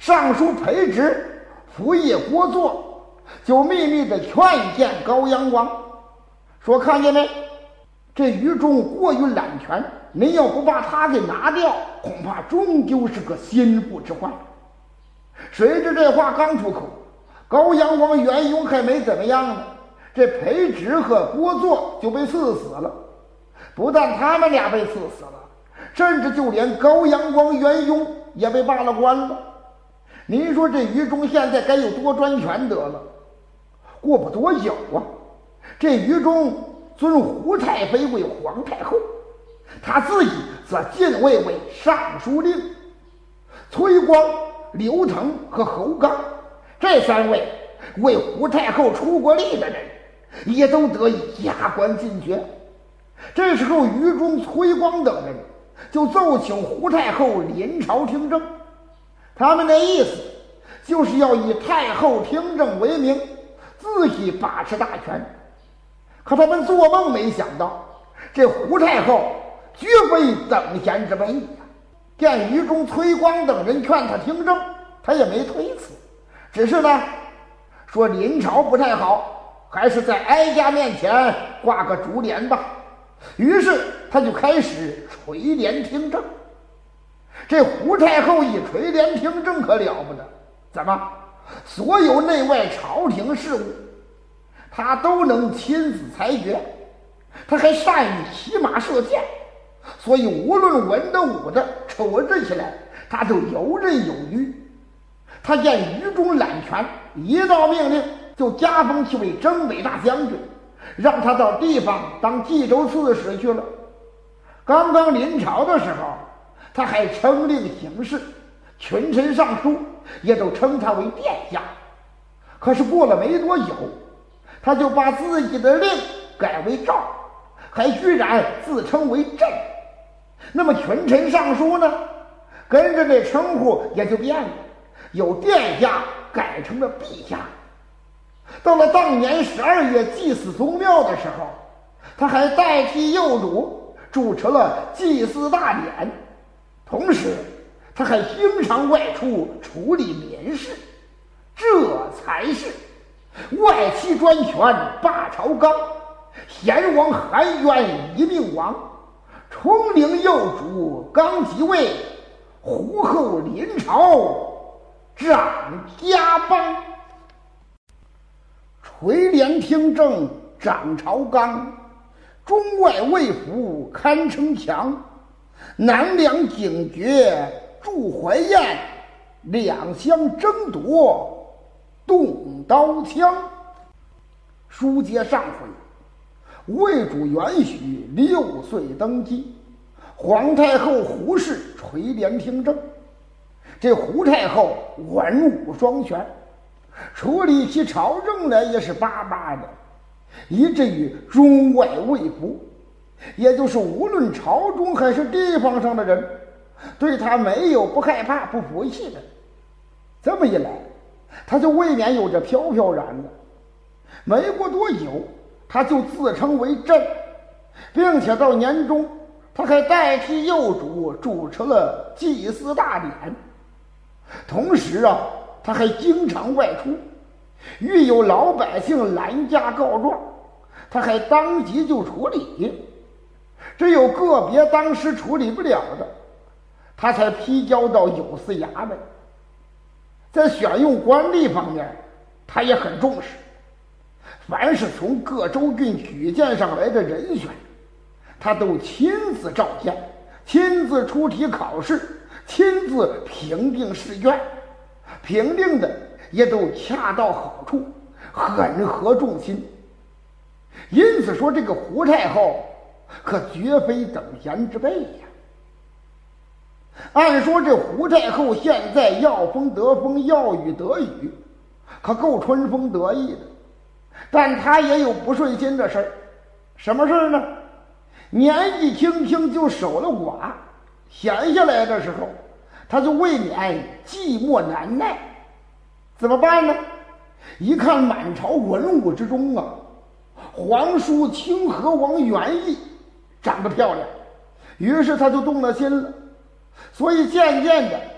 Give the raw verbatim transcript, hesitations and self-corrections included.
尚书裴植、仆役郭作就秘密的劝谏高阳王，说看见没，这于中过于揽权，您要不把他给拿掉，恐怕终究是个心腹之患。谁知这话刚出口，高阳王元雍还没怎么样呢，这裴植和郭作就被刺死了。不但他们俩被刺死了，甚至就连高阳王元雍也被罢了官了。您说这于中现在该有多专权得了？过不多久啊，这于中尊胡太妃为皇太后，他自己则进位为尚书令。崔光、刘腾和侯刚这三位为胡太后出过力的人，也都得以加官进爵。这时候于中、崔光等人就奏请胡太后临朝听政，他们的意思就是要以太后听政为名，自己把持大权。可他们做梦没想到，这胡太后绝非等闲之辈呀！见于中、崔光等人劝他听政，他也没推辞，只是呢说临朝不太好，还是在哀家面前挂个竹帘吧。于是他就开始垂帘听政。这胡太后一垂帘听政可了不得，怎么所有内外朝廷事务他都能亲自裁决，他还善于骑马射箭，所以无论文的武的瞅着起来他都游刃有余。他见于中揽权，一道命令就加封其为征北大将军，让他到地方当冀州刺史去了。刚刚临朝的时候，他还称令行事，群臣上书也都称他为殿下。可是过了没多久，他就把自己的令改为诏，还居然自称为朕。那么群臣上书呢，跟着这称呼也就变了，由殿下改成了陛下。到了当年十二月祭祀宗庙的时候，他还代替幼主主持了祭祀大典，同时他还经常外出处理民事。这才是外戚专权霸朝纲，贤王含冤一命亡，冲陵幼主刚即位，胡后临朝掌家邦。垂帘听政掌朝纲，中外卫服堪称强，南梁警觉驻淮堰，两相争夺动刀枪。书接上回，魏主元许六岁登基，皇太后胡氏垂帘听政。这胡太后文武双全，处理起朝政来也是巴巴的，以至于中外卫服，也就是无论朝中还是地方上的人，对他没有不害怕不服气的。这么一来，他就未免有着飘飘然了。没过多久，他就自称为朕，并且到年终他还代替幼主主持了祭祀大典。同时啊，他还经常外出，遇有老百姓拦驾告状，他还当即就处理。只有个别当时处理不了的，他才批交到有司衙门。在选用官吏方面，他也很重视，凡是从各州郡举荐上来的人选，他都亲自召见，亲自出题考试，亲自评定试卷，评定的也都恰到好处，很合众心。因此说，这个胡太后可绝非等闲之辈呀。按说这胡太后现在要风得风，要雨得雨，可够春风得意的，但她也有不顺心的事儿。什么事儿呢？年纪轻轻就守了寡，闲下来的时候，她就未免寂寞难耐。怎么办呢？一看满朝文武之中啊，皇叔清河王元义长得漂亮，于是他就动了心了。所以渐渐的